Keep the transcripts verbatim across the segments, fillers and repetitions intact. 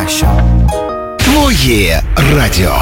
Passion. Твоє радіо.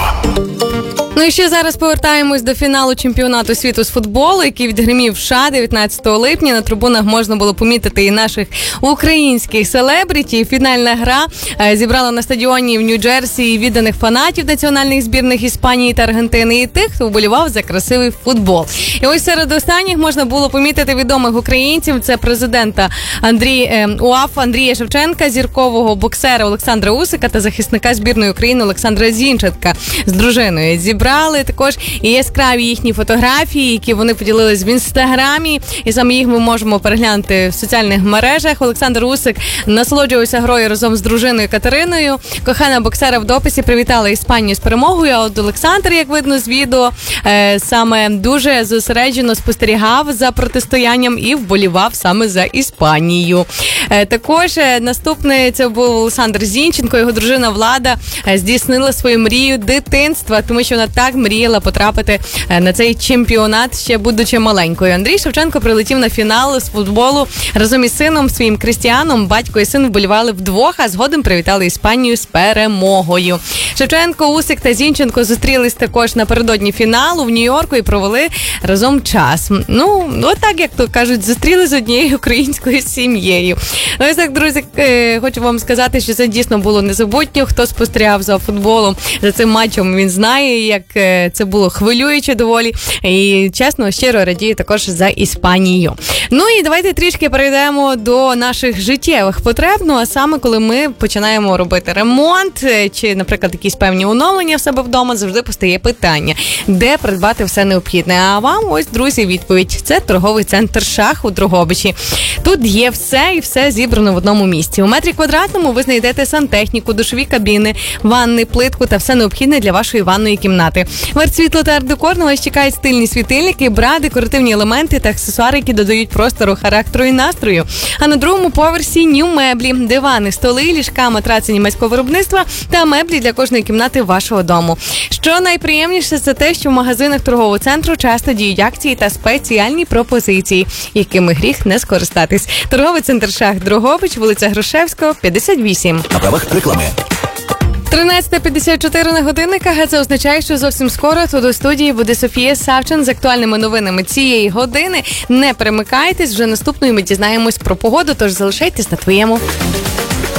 Ну і ще зараз повертаємось до фіналу чемпіонату світу з футболу, який відгримів в США дев'ятнадцятого липня. На трибунах можна було помітити і наших українських селебріті. Фінальна гра зібрала на стадіоні в Нью-Джерсі відданих фанатів національних збірних Іспанії та Аргентини і тих, хто вболівав за красивий футбол. І ось серед останніх можна було помітити відомих українців. Це президента Андрій е, УАФ Андрія Шевченка, зіркового боксера Олександра Усика та захисника збірної України Олександра Зінченка з дружиною. Зібрали також і яскраві їхні фотографії, які вони поділились в інстаграмі, і саме їх ми можемо переглянути в соціальних мережах. Олександр Усик насолоджувався грою разом з дружиною Катериною. Кохана боксера в дописі привітала Іспанію з перемогою, а от Олександр, як видно з відео, саме дуже зосереджено спостерігав за протистоянням і вболівав саме за Іспанію. Також наступний це був Олександр Зінченко, його дружина Влада здійснила свою мрію дитинства, тому що вона так мріяла потрапити на цей чемпіонат, ще будучи маленькою. Андрій Шевченко прилетів на фінал з футболу разом із сином своїм Крістіаном. Батько і син вболівали вдвох, а згодом привітали Іспанію з перемогою. Шевченко, Усик та Зінченко зустрілись також напередодні фіналу в Нью-Йорку і провели разом час. Ну, отак, як то кажуть, зустрілись з однією українською сім'єю. Ну, ось так, друзі, хочу вам сказати, що це дійсно було незабутньо. Хто спостерігав за футболом, за цим матчем, він знає, як це було хвилююче доволі. І, чесно, щиро радію також за Іспанію. Ну і давайте трішки перейдемо до наших життєвих потреб. Ну, а саме, коли ми починаємо робити ремонт, чи, наприклад, якісь певні оновлення в себе вдома, завжди постає питання, де придбати все необхідне. А вам, ось, друзі, відповідь. Це торговий центр «Шах» у Дрогобичі. Тут є все і все зібрано в одному місці. У метрі квадратному ви знайдете сантехніку, душові кабіни, ванни, плитку та все необхідне для вашої ванної кімнати. Верт-світло та арт-декор на вас чекають стильні світильники, бра, декоративні елементи та аксесуари, які додають простору, характеру і настрою. А на другому поверсі нью-меблі, дивани, столи, ліжка, матраци німецького виробництва та меблі для кожної кімнати вашого дому. Що найприємніше, це те, що в магазинах торгового центру часто діють акції та спеціальні пропозиції, якими гріх не скористатись. Торговий центр «Шах» Дрогобич, вулиця Грушевського, п'ятдесят вісім. На правах реклами. тринадцята п'ятдесят чотири на годинниках, а це означає, що зовсім скоро тут у студії буде Софія Савчин з актуальними новинами цієї години. Не перемикайтесь, вже наступною ми дізнаємось про погоду, тож залишайтесь на твоєму.